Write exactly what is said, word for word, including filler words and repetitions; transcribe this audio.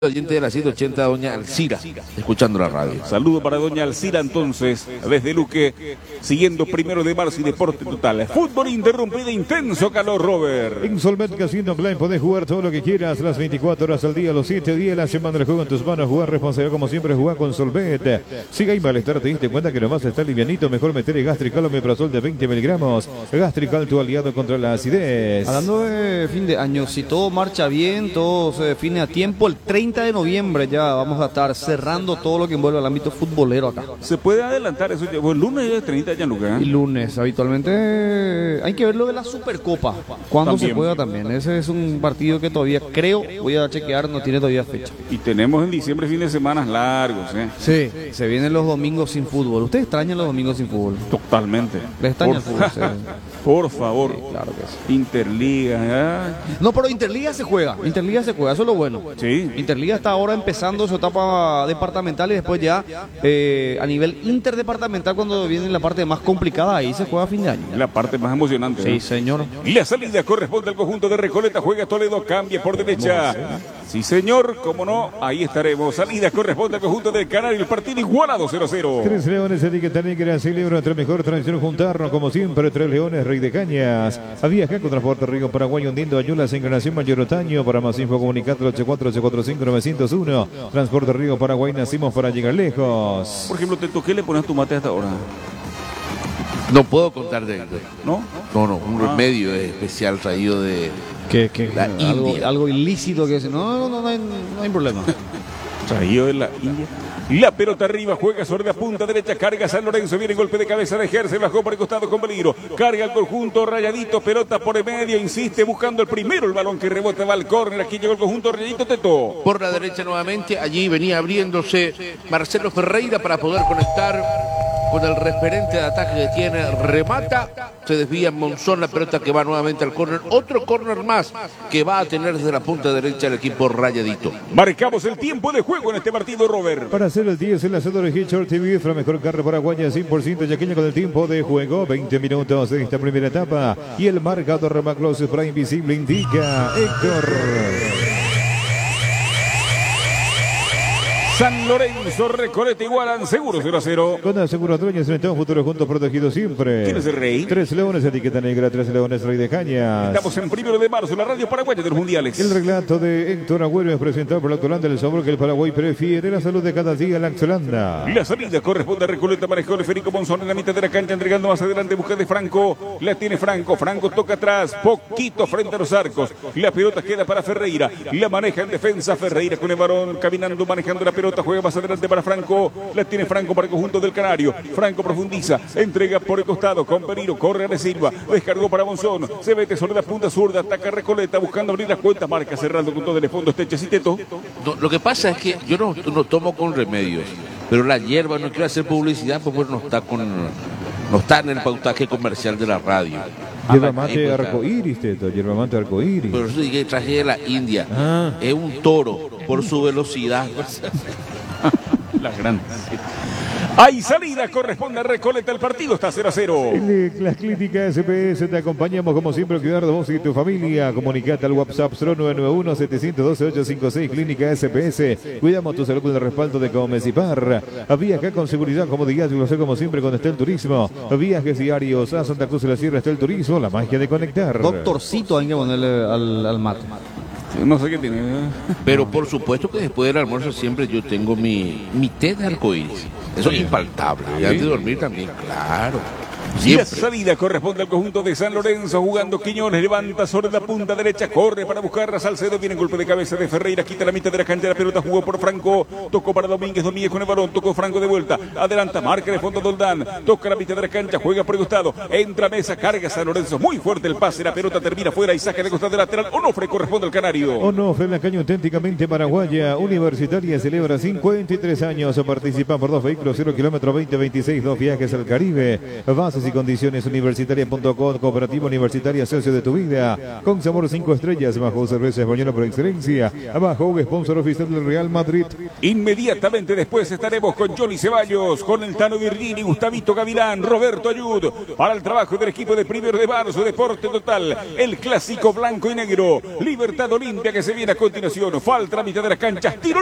Oyente de la ciento ochenta, doña Alcira, escuchando la radio. Saludo para doña Alcira entonces, desde Luque, siguiendo primero de marzo y deporte total. Fútbol interrumpido, intenso calor, Robert. En Solvet Casino Online podés jugar todo lo que quieras, las veinticuatro horas al día, los siete días de la semana, el juego en tus manos, jugar responsable como siempre, jugar con Solvet. Si hay malestar, te diste cuenta que nomás está livianito, mejor meter el Gastrical o Omeprazol de veinte miligramos. Gastrical, tu aliado contra la acidez. Hablando de fin de año, si todo marcha bien, todo se define a tiempo, el treinta de noviembre ya vamos a estar cerrando todo lo que envuelve al ámbito futbolero acá. ¿Se puede adelantar eso? Pues el lunes ya es treinta ya, Lucas. Y lunes, habitualmente hay que ver lo de la Supercopa, cuando se pueda también. Ese es un partido que todavía creo, voy a chequear, no tiene todavía fecha. Y tenemos en diciembre fin de semana largos, ¿eh? Sí, se vienen los domingos sin fútbol. ¿Ustedes extrañan los domingos sin fútbol? Totalmente. ¿Les extraña el Por, fútbol? Sí. por favor. Sí, claro que sí. Interliga, ¿eh? No, pero Interliga se juega, Interliga se juega, eso es lo bueno. Sí. Interliga está ahora empezando su etapa departamental y después ya eh, a nivel interdepartamental, cuando viene la parte más complicada, ahí se juega a fin de año. La parte más emocionante. Sí, ¿no? señor. Y la salida corresponde al conjunto de Recoleta, juega Toledo, cambia por derecha. Sí, señor, cómo no, ahí estaremos. Salida corresponde al conjunto del Canario, el partido igualado cero cero. Tres Leones, etiqueta negra, celebra nuestra mejor tradición juntarnos, como siempre, Tres Leones, Rey de Cañas. Había acá con Transporte Río Paraguay, hundiendo Ayulas, Encarnación Mayor Otaño. Para más info, comunicate al ocho cuatro ocho cuatro cinco nueve cero uno. Transporte Río Paraguay, nacimos para llegar lejos. Por ejemplo, Teto, ¿qué le pones a tu mate hasta ahora? No puedo contar de ¿No? No, no, un Ah. remedio especial traído de ¿Qué, qué? la Algo, India. algo ilícito que es. No, no, no, no hay, no hay problema. Traído de la India. La pelota arriba, juega sobre la punta derecha, carga San Lorenzo, viene golpe de cabeza de Gerse, bajó por el costado con peligro, carga el conjunto Rayadito, pelota por el medio, insiste buscando el primero, el balón que rebota va al córner, aquí llegó el conjunto Rayadito, Teto. Por la derecha nuevamente, allí venía abriéndose Marcelo Ferreira para poder conectar con el referente de ataque que tiene, remata, se desvía Monzón, la pelota que va nuevamente al córner, otro córner más que va a tener desde la punta derecha el equipo Rayadito. Marcamos el tiempo de juego en este partido, Robert. Para hacer el diez, el hacedor de Hitchcock T V, la mejor carne paraguaya, cien por ciento yaqueña con el tiempo de juego, veinte minutos de esta primera etapa. Y el marcador Remaclose para Invisible indica Héctor. San Lorenzo, Recoleta igualan, seguro cero a cero. Con aseguradora y un futuro juntos protegidos siempre. ¿Quién es el rey? Tres Leones, etiqueta negra, Tres Leones, Rey de Cañas. Estamos en primero de marzo, la radio paraguaya de los mundiales. El relato de Héctor Agüero es presentado por la Holanda, el sabor que el Paraguay prefiere, la salud de cada día, la Holanda. La salida corresponde a Recoleta, manejó el Federico Monzón en la mitad de la cancha, entregando más adelante, busca de Franco, la tiene Franco, Franco toca atrás, poquito frente a los arcos, la pelota queda para Ferreira, la maneja en defensa Ferreira con el varón caminando, manejando la pelota, juega más adelante para Franco, la tiene Franco para el conjunto del Canario, Franco profundiza, entrega por el costado, con peligro, corre a de Silva, descargó para Monzón, se mete sobre la punta zurda, ataca Recoleta, buscando abrir las cuentas, marca cerrando con todo el fondo este Chesiteto. No, lo que pasa es que yo no, no tomo con remedios, pero la hierba, no quiero hacer publicidad porque no está con no está en el pautaje comercial de la radio. Yerba mate arcoíris, Teto, yerba mate arcoíris. Pero eso dije, traje de la India. Ah. Es un toro por su velocidad. La gran. Hay salida, corresponde a Recoleta, el partido está cero a cero. En las clínicas S P S te acompañamos como siempre, cuidar de vos y tu familia. Comunicate al WhatsApp cero nueve nueve uno, siete uno dos, ocho cinco seis. Clínica S P S, cuidamos tu salud con el respaldo de Comecipar. Viaja con seguridad, comodidad y lo sé como siempre cuando está el turismo. Viajes diarios a Santa Cruz de la Sierra, está el turismo, la magia de conectar. Doctorcito hay que ponerle al, al mate. No sé qué tiene. Pero por supuesto que después del almuerzo siempre yo tengo mi, mi té de arcoíris. Eso es infaltable. Y antes de dormir también, claro. Y la Siempre. salida corresponde al conjunto de San Lorenzo, jugando Quiñones, levanta sobre la punta derecha, corre para buscar a Salcedo, viene el golpe de cabeza de Ferreira, quita la mitad de la cancha, la pelota jugó por Franco, tocó para Domínguez, Domínguez con el balón, tocó Franco de vuelta, adelanta, marca de fondo Doldán, toca la mitad de la cancha, juega por el costado, entra a mesa, carga San Lorenzo, muy fuerte el pase, la pelota termina fuera y saca de costado de lateral, Onofre corresponde al Canario. Onofre, la caña auténticamente paraguaya, universitaria, celebra cincuenta y tres años, participa por dos vehículos, cero kilómetros, veinte veintiséis, dos viajes al Caribe, vas Bases y condiciones universitaria punto com, cooperativa universitaria, socio de tu vida. Con sabor cinco estrellas, bajo cerveza española por excelencia. Abajo, sponsor oficial del Real Madrid. Inmediatamente después estaremos con Johnny Ceballos, con el Tano Virgini, Gustavito Gavilán, Roberto Ayud, para el trabajo del equipo de Primero de Marzo, Deporte Total, el clásico blanco y negro, Libertad Olimpia que se viene a continuación. Falta la mitad de las canchas, tiro